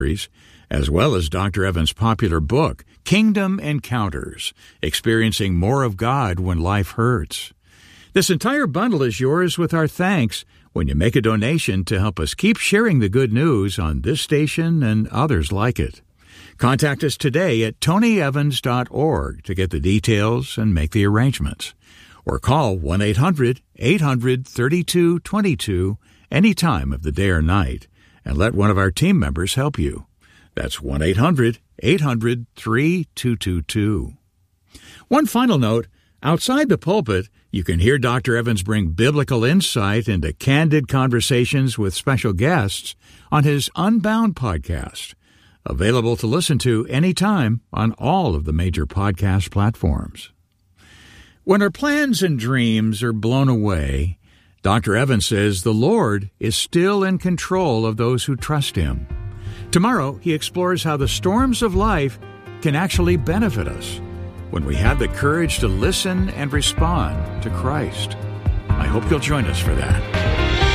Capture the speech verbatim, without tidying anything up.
as well as Doctor Evans' popular book, Kingdom Encounters, Experiencing More of God When Life Hurts. This entire bundle is yours with our thanks when you make a donation to help us keep sharing the good news on this station and others like it. Contact us today at tony evans dot org to get the details and make the arrangements. Or call one eight hundred eight hundred thirty-two twenty-two any time of the day or night, and let one of our team members help you. That's one eight hundred eight hundred thirty-two twenty-two. One final note, outside the pulpit, you can hear Doctor Evans bring biblical insight into candid conversations with special guests on his Unbound podcast, available to listen to anytime on all of the major podcast platforms. When our plans and dreams are blown away, Doctor Evans says the Lord is still in control of those who trust Him. Tomorrow, he explores how the storms of life can actually benefit us when we have the courage to listen and respond to Christ. I hope you'll join us for that.